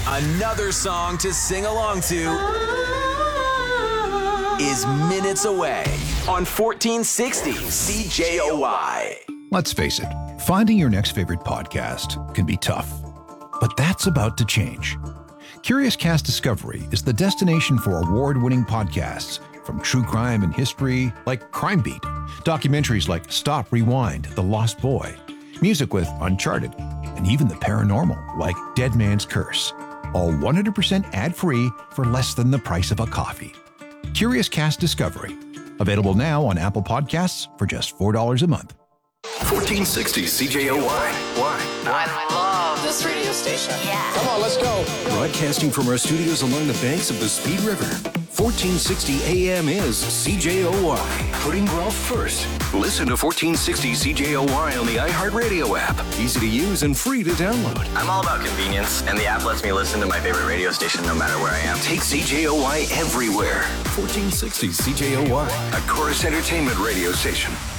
Another song to sing along to is minutes away on 1460 CJOY. Let's face it, finding your next favorite podcast can be tough. But that's about to change. Curious Cast Discovery is the destination for award-winning podcasts, from true crime and history like Crime Beat, documentaries like Stop, Rewind, The Lost Boy, music with Uncharted, and even the paranormal like Dead Man's Curse. All 100% ad-free for less than the price of a coffee. Curious Cast Discovery. Available now on Apple Podcasts for just $4 a month. 1460 CJOY. Why? I love this radio station. Yeah. Come on, let's go. Broadcasting from our studios along the banks of the Speed River. 1460 AM is CJOY. Putting golf first. Listen to 1460 CJOY on the iHeartRadio app. Easy to use and free to download. I'm all about convenience, and the app lets me listen to my favorite radio station no matter where I am. Take CJOY everywhere. 1460 CJOY, a Chorus Entertainment radio station.